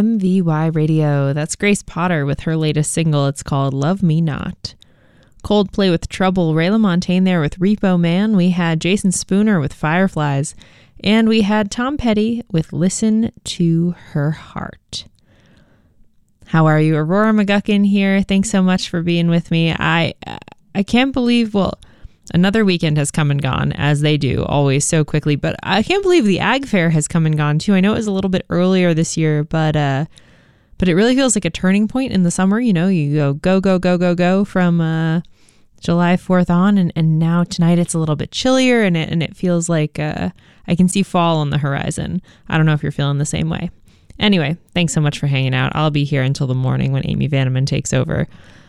MVY Radio. That's Grace Potter with her latest single. It's called Love Me Not. Coldplay with Trouble, Ray LaMontagne there with Repo Man. We had Jason Spooner with Fireflies. And we had Tom Petty with Listen to Her Heart. How are you? Aurora McGuckin here. Thanks so much for being with me. I can't believe, another weekend has come and gone, as they do, always so quickly. But I can't believe the Ag Fair has come and gone, too. I know it was a little bit earlier this year, but it really feels like a turning point in the summer. You know, you go from July 4th on, and now tonight it's a little bit chillier, and it feels like I can see fall on the horizon. I don't know if you're feeling the same way. Anyway, thanks so much for hanging out. I'll be here until the morning when Amy Vanneman takes over.